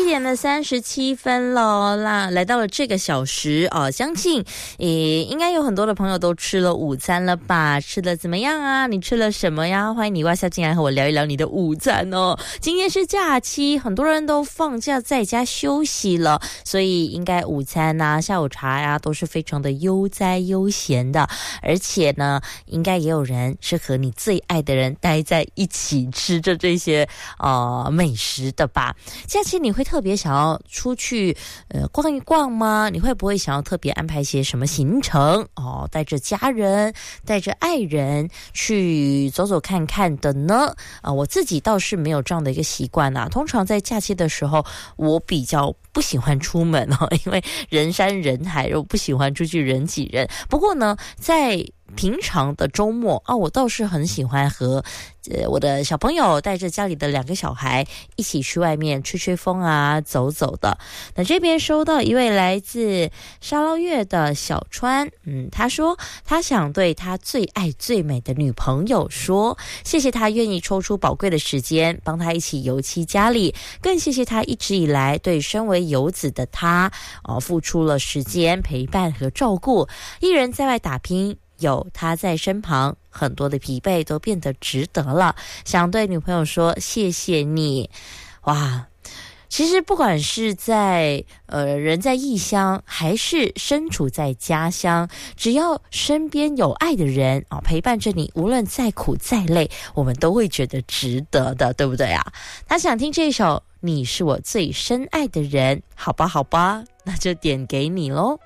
11:37了啦，来到了这个小时哦，相信应该有很多的朋友都吃了午餐了吧？吃的怎么样啊？你吃了什么呀？欢迎你挖下进来和我聊一聊你的午餐哦。今天是假期，很多人都放假在家休息了，所以应该午餐啊、下午茶呀都是非常的悠哉悠闲的，而且呢，应该也有人是和你最爱的人待在一起吃着这些美食的吧。假期你会特别想要出去逛一逛吗？你会不会想要特别安排一些什么行程哦？带着家人带着爱人去走走看看的呢？我自己倒是没有这样的一个习惯啊。通常在假期的时候我比较不喜欢出门哦，因为人山人海，我不喜欢出去人挤人。不过呢，在平常的周末我倒是很喜欢和我的小朋友带着家里的2个小孩一起去外面吹吹风啊，走走的。那这边收到一位来自沙捞越的小川，他说他想对他最爱最美的女朋友说，谢谢他愿意抽出宝贵的时间帮他一起油漆家里，更谢谢他一直以来对身为游子的他付出了时间陪伴和照顾，一人在外打拼，有他在身旁，很多的疲惫都变得值得了。想对女朋友说谢谢你。哇，其实不管是在人在异乡还是身处在家乡，只要身边有爱的人陪伴着你，无论再苦再累，我们都会觉得值得的，对不对啊？他想听这首你是我最深爱的人，好吧好吧，那就点给你咯。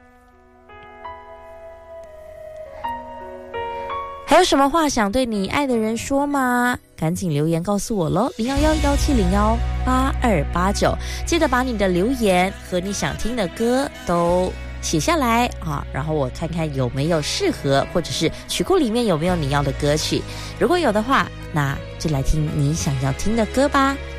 还有什么话想对你爱的人说吗？赶紧留言告诉我咯，011-1701-8289，记得把你的留言和你想听的歌都写下来然后我看看有没有适合，或者是曲库里面有没有你要的歌曲。如果有的话，那就来听你想要听的歌吧。